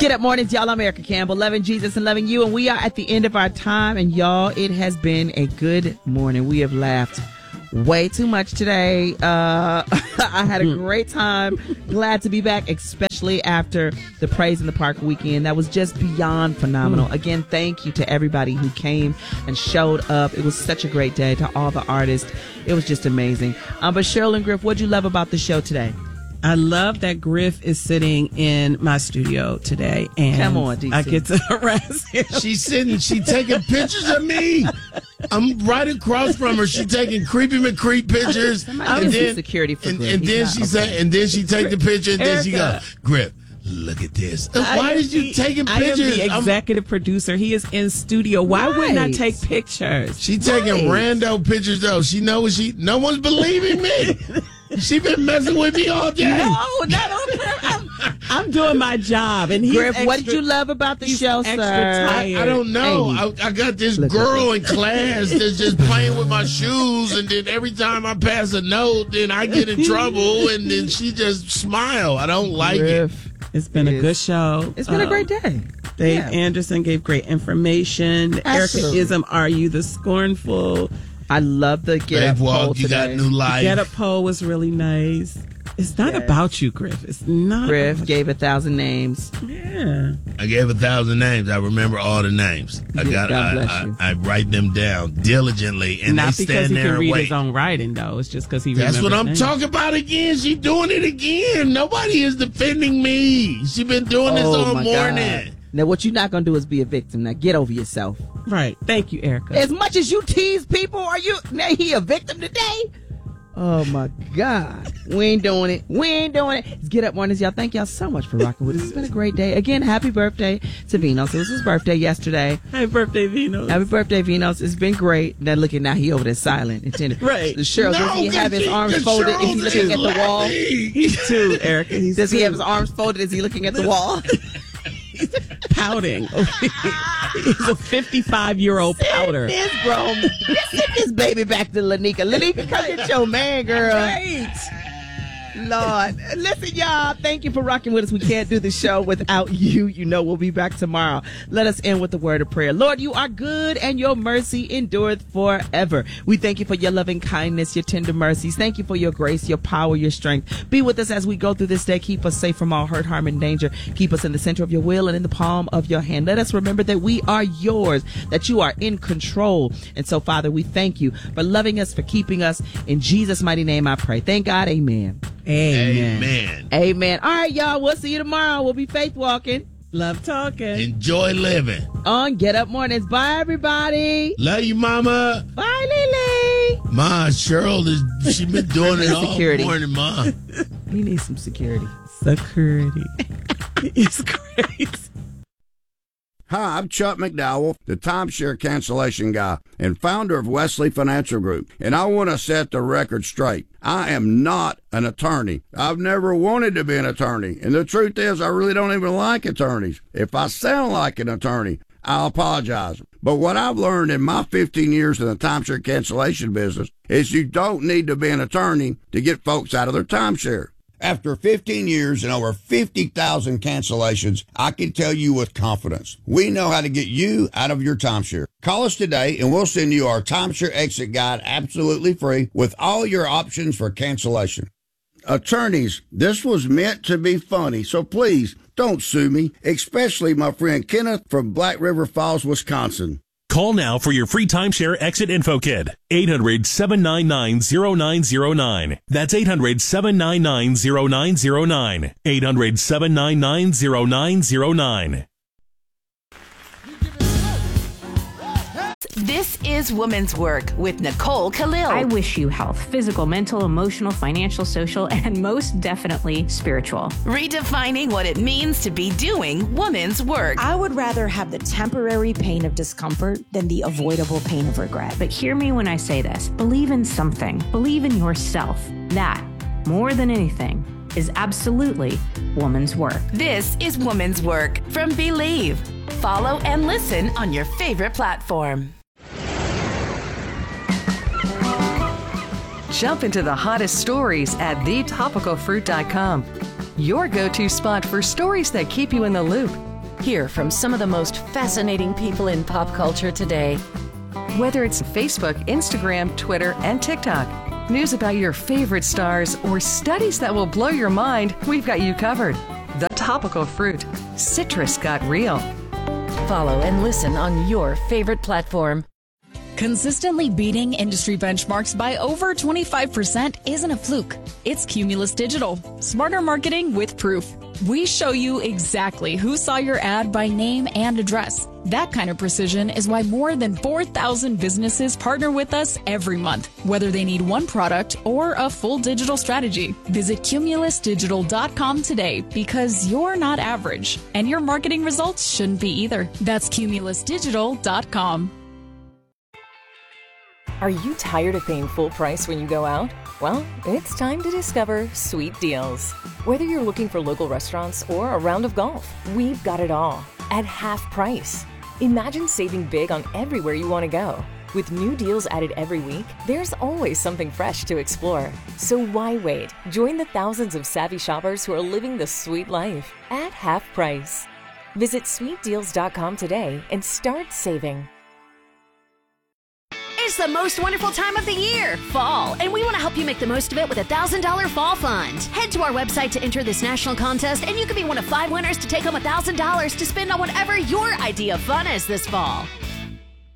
Get Up Mornings, y'all. I'm Erica Campbell, loving Jesus and loving you. And we are at the end of our time. And y'all, it has been a good morning. We have laughed way too much today. I had a great time. Glad to be back, especially after the Praise in the Park weekend. That was just beyond phenomenal. Again, thank you to everybody who came and showed up. It was such a great day. To all the artists, it was just amazing. But Cheryl and Griff, what'd you love about the show today? I love that Griff is sitting in my studio today, and come on, DC. I get to harass him. She's taking pictures of me. I'm right across from her. She's taking creepy McCreep pictures. And then security for Griff. And then she said, and then she take the picture, and then she go, Griff, look at this. Why did you taking pictures? I am the executive producer. He is in studio. Why wouldn't I take pictures? She taking rando pictures though. She knows no one's believing me. She been messing with me all day. No, not on purpose. I'm doing my job. And Griff, what did you love about the show, sir? I don't know. I got this girl in class that's just playing with my shoes, and then every time I pass a note, then I get in trouble, and then she just smile. I don't like it. It's been a good show. It's been a great day. Dave Anderson gave great information. Absolutely. Erica Ism, Are You the Scornful? I love the Get Up poll today. You got new life. The Get Up poll was really nice. It's not about you, Griff. It's not. Griff gave 1,000 names. Yeah. I gave 1,000 names. I remember all the names. I write them down diligently, and not they because stand he there can and read wait. his own writing, though. It's just because he. That's what I'm names. talking about again. She doing it again. Nobody is defending me. She been doing this all morning. God. Now, what you're not going to do is be a victim. Now, get over yourself. Right. Thank you, Erica. As much as you tease people, now he a victim today? Oh, my God. We ain't doing it. It's Get Up Mornings, y'all. Thank y'all so much for rocking with us. It's been a great day. Again, happy birthday to Venus. It was his birthday yesterday. Happy birthday, Venus. Happy birthday, Venus. It's been great. Now, now he over there silent and tender. Right. Cheryl, does he have his arms folded? Is he looking at the wall? He's two, Erica. Does he have his arms folded? Is he looking at the wall? He's pouting. He's a 55-year-old pouter. Send this baby back to Lanika. Lanika, come get your man, girl. Right. Lord. Listen, y'all, thank you for rocking with us. We can't do the show without you. You know we'll be back tomorrow. Let us end with the word of prayer. Lord, you are good and your mercy endureth forever. We thank you for your loving kindness, your tender mercies. Thank you for your grace, your power, your strength. Be with us as we go through this day. Keep us safe from all hurt, harm, and danger. Keep us in the center of your will and in the palm of your hand. Let us remember that we are yours, that you are in control. And so, Father, we thank you for loving us, for keeping us. In Jesus' mighty name I pray. Thank God. Amen. Amen. Amen. All right, y'all. We'll see you tomorrow. We'll be faith walking. Love talking. Enjoy living. On Get Up Mornings. Bye, everybody. Love you, Mama. Bye, Lily. Ma, Cheryl, she been doing it all morning, Ma. We need some security. Security. It's great. Hi, I'm Chuck McDowell, the timeshare cancellation guy and founder of Wesley Financial Group, and I want to set the record straight. I am not an attorney. I've never wanted to be an attorney, and the truth is I really don't even like attorneys. If I sound like an attorney, I'll apologize. But what I've learned in my 15 years in the timeshare cancellation business is you don't need to be an attorney to get folks out of their timeshare. After 15 years and over 50,000 cancellations, I can tell you with confidence, we know how to get you out of your timeshare. Call us today and we'll send you our timeshare exit guide absolutely free with all your options for cancellation. Attorneys, this was meant to be funny, so please don't sue me, especially my friend Kenneth from Black River Falls, Wisconsin. Call now for your free timeshare exit info kit. 800-799-0909. That's 800-799-0909. 800-799-0909. This is Woman's Work with Nicole Khalil. I wish you health, physical, mental, emotional, financial, social, and most definitely spiritual. Redefining what it means to be doing woman's work. I would rather have the temporary pain of discomfort than the avoidable pain of regret. But hear me when I say this. Believe in something. Believe in yourself. That, more than anything, is absolutely woman's work. This is Woman's Work from Believe. Follow and listen on your favorite platform. Jump into the hottest stories at thetopicalfruit.com. Your go-to spot for stories that keep you in the loop, Hear from some of the most fascinating people in pop culture today. Whether it's Facebook, Instagram, Twitter, and TikTok, news about your favorite stars, or studies that will blow your mind, we've got you covered. The Topical Fruit. Citrus got real. Follow and listen on your favorite platform. Consistently beating industry benchmarks by over 25% isn't a fluke. It's Cumulus Digital. Smarter marketing with proof. We show you exactly who saw your ad by name and address. That kind of precision is why more than 4,000 businesses partner with us every month, whether they need one product or a full digital strategy. Visit cumulusdigital.com today because you're not average, and your marketing results shouldn't be either. That's cumulusdigital.com. Are you tired of paying full price when you go out? Well, it's time to discover Sweet Deals. Whether you're looking for local restaurants or a round of golf, we've got it all at half price. Imagine saving big on everywhere you want to go. With new deals added every week, there's always something fresh to explore. So why wait? Join the thousands of savvy shoppers who are living the sweet life at half price. Visit sweetdeals.com today and start saving. It's the most wonderful time of the year, fall, and we want to help you make the most of it with a $1,000 fall fund. Head to our website to enter this national contest, and you could be one of 5 winners to take home $1,000 to spend on whatever your idea of fun is this fall.